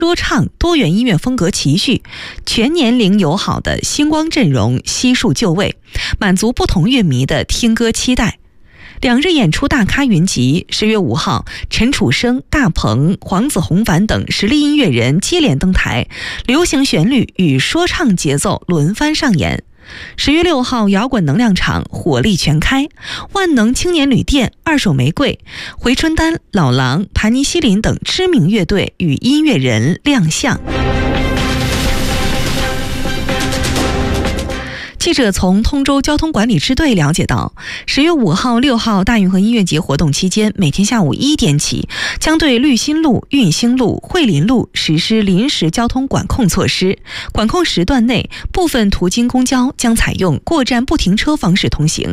说唱多元音乐风格齐聚，全年龄友好的星光阵容悉数就位，满足不同乐迷的听歌期待。2日演出大咖云集，10月5号，陈楚生、大鹏、黄子弘凡等实力音乐人接连登台，流行旋律与说唱节奏轮番上演。10月6号，摇滚能量场火力全开，万能青年旅店、二手玫瑰、回春丹、老狼、盘尼西林等知名乐队与音乐人亮相。记者从通州交通管理支队了解到，10月5号、6号大运河音乐节活动期间，每天下午1点起，将对绿心路、运兴路、惠林路实施临时交通管控措施。管控时段内，部分途经公交将采用过站不停车方式通行。